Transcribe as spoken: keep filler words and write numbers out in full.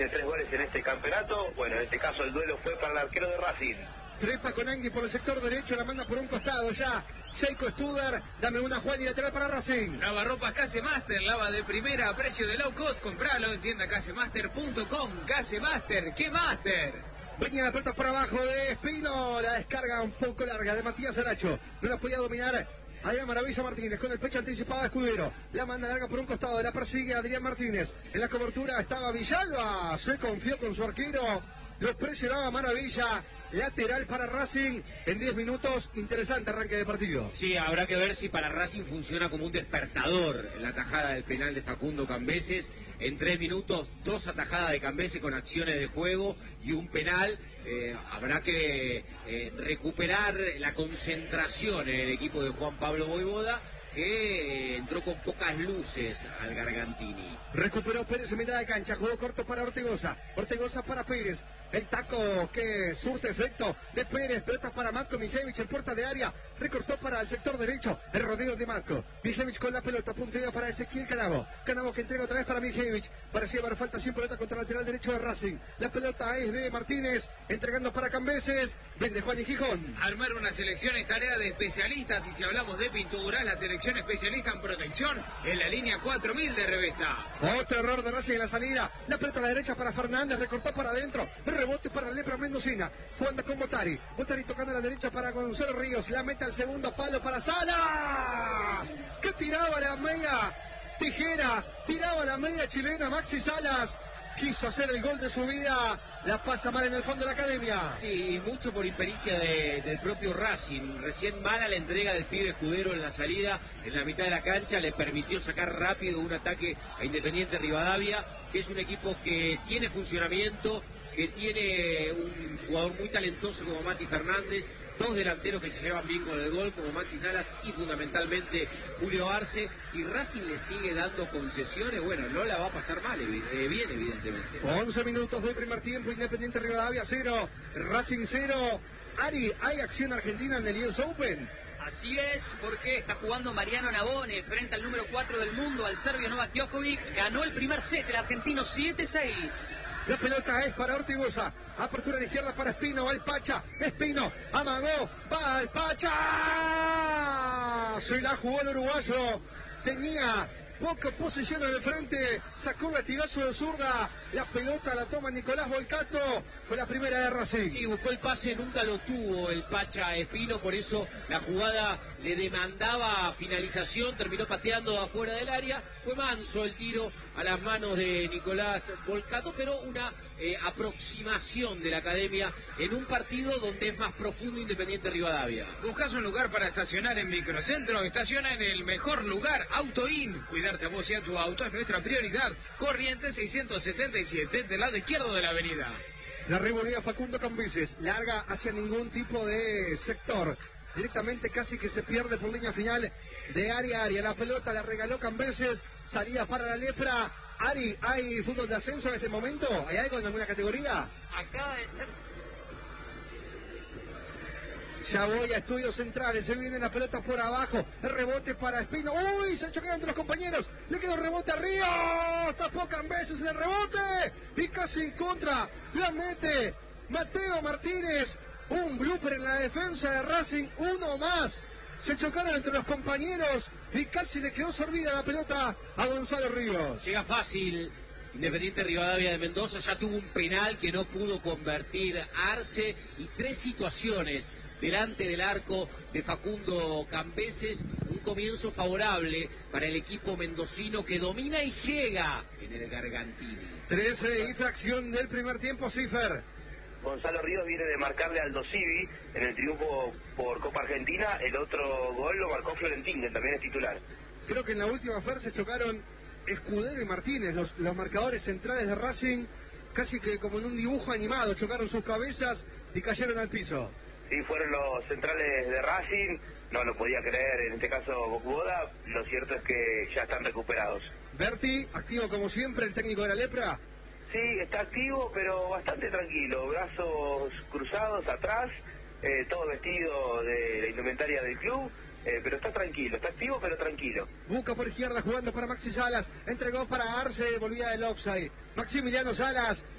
Tres goles en este campeonato. Bueno, en este caso el duelo fue para el arquero de Racing. Trepa con Angui por el sector derecho, la manda por un costado ya. Sheiko Studer, dame una Juan y lateral para Racing. Lavarropas Casemaster, lava de primera a precio de low cost. Compralo en tienda casemaster punto com. Casemaster, ¿qué master? Venía la pelota por abajo de Espino, la descarga un poco larga de Matías Aracho. No la podía dominar Adrián Maravilla Martínez con el pecho anticipado a Escudero. La manda larga por un costado, la persigue Adrián Martínez. En la cobertura estaba Villalba, se confió con su arquero. Lo presionaba Maravilla, lateral para Racing en diez minutos, interesante arranque de partido. Sí, habrá que ver si para Racing funciona como un despertador la tajada del penal de Facundo Cambeses. En tres minutos, dos atajadas de Cambeses con acciones de juego y un penal. Eh, habrá que eh, recuperar la concentración en el equipo de Juan Pablo Voivoda, que eh, entró con pocas luces al Gargantini. Recuperó Pérez en mitad de cancha, jugó corto para Ortegoza, Ortegoza para Pérez, el taco que surte efecto de Pérez, pelota para Matko Mijevich en puerta de área, recortó para el sector derecho, el rodeo de Matko, Mijevich con la pelota, punteo para Ezequiel Canavo, Canavo que entrega otra vez para Mijevich, parecía haber falta sin pelota contra el lateral derecho de Racing, la pelota es de Martínez, entregando para Cambeses, vende Juan y Gijón. Armar una selección es tarea de especialistas y si hablamos de pinturas, la selección especialista en protección en la línea cuatro mil de Revesta. Otro error de Racing en la salida, la pelota a la derecha para Fernández, recortó para adentro, rebote para Lepra Mendocina, jugando con Botari, Botari tocando a la derecha para Gonzalo Ríos, la mete al segundo palo para Salas, que tiraba la media tijera, tiraba la media chilena Maxi Salas, quiso hacer el gol de su vida, la pasa mal en el fondo de la academia. Sí, y mucho por impericia de, del propio Racing. Recién mala la entrega del pibe Escudero en la salida, en la mitad de la cancha, le permitió sacar rápido un ataque a Independiente Rivadavia, que es un equipo que tiene funcionamiento, que tiene un jugador muy talentoso como Mati Fernández, dos delanteros que se llevan bien con el gol como Maxi Salas y fundamentalmente Julio Arce. Si Racing le sigue dando concesiones, bueno, no la va a pasar mal, eh, bien evidentemente. once minutos del primer tiempo, Independiente Rivadavia cero, Racing cero. Ari, ¿hay acción argentina en el U S Open? Así es, porque está jugando Mariano Navone frente al número cuatro del mundo, al serbio Novak Djokovic. Ganó el primer set, el argentino siete seis. La pelota es para Ortigosa. Apertura de izquierda para Espino. Va el Pacha. Espino. Amagó. Va el Pacha. Se la jugó el uruguayo. Tenía poca posición en el frente. Sacó un latigazo de zurda. La pelota la toma Nicolás Volcato. Fue la primera de Racing. Sí, buscó el pase. Nunca lo tuvo el Pacha Espino. Por eso la jugada le demandaba finalización. Terminó pateando de afuera del área. Fue manso el tiro a las manos de Nicolás Volcato, pero una eh, aproximación de la academia en un partido donde es más profundo Independiente Rivadavia. ¿Buscas un lugar para estacionar en Microcentro? Estaciona en el mejor lugar, AutoIn. Cuidarte a vos y a tu auto es nuestra prioridad. Corrientes seiscientos setenta y siete, del lado izquierdo de la avenida. La revolea Facundo Cambeses, larga hacia ningún tipo de sector. Directamente casi que se pierde por línea final de área a área. La pelota la regaló Cambeses, salida para la Lepra. Ari, ¿hay fútbol de ascenso en este momento? ¿Hay algo en alguna categoría? Acaba de ser... Ya voy a Estudios Centrales, se viene la pelota por abajo, el rebote para Espino, uy, se choquean entre los compañeros, le quedó rebote a Ríos, tapó Cambeses el rebote, y casi en contra, la mete Mateo Martínez, un blooper en la defensa de Racing, uno más, se chocaron entre los compañeros, y casi le quedó sorbida la pelota a Gonzalo Ríos. Llega fácil Independiente Rivadavia de Mendoza, ya tuvo un penal que no pudo convertir Arce, y tres situaciones delante del arco de Facundo Cambeses, un comienzo favorable para el equipo mendocino que domina y llega en el Gargantini. trece y fracción del primer tiempo, Cifer. Gonzalo Ríos viene de marcarle al Aldo Civi en el triunfo por Copa Argentina. El otro gol lo marcó Florentín, que también es titular. Creo que en la última fer se chocaron Escudero y Martínez, los, los marcadores centrales de Racing, casi que como en un dibujo animado, chocaron sus cabezas y cayeron al piso. Sí, fueron los centrales de Racing, no lo podía creer, en este caso Bocuboda, lo cierto es que ya están recuperados. Berti, activo como siempre, el técnico de la Lepra. Sí, está activo, pero bastante tranquilo, brazos cruzados atrás, eh, todo vestido de la indumentaria del club, eh, pero está tranquilo, está activo pero tranquilo. Busca por izquierda jugando para Maxi Salas, entregó para Arce, volvía del offside. Maximiliano Salas